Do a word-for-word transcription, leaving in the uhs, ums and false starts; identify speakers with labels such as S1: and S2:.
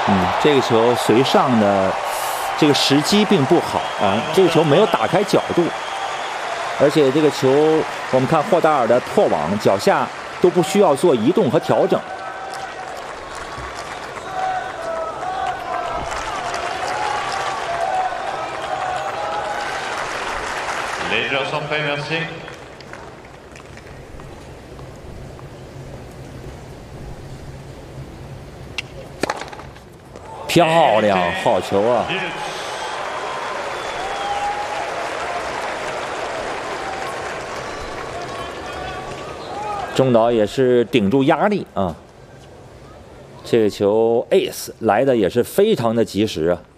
S1: 嗯，这个球随上的这个时机并不好啊，这个球没有打开角度，而且这个球我们看霍达尔的破网脚下都不需要做移动和调整。 漂亮，好球啊！中岛也是顶住压力啊，这个球 ace 来的也是非常的及时啊。